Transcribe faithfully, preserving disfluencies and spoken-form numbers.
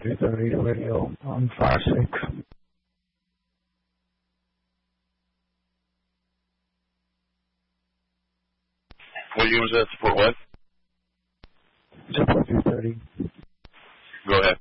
three thirty radio on five six. What unit was that? Support what? Support three thirty. Go ahead.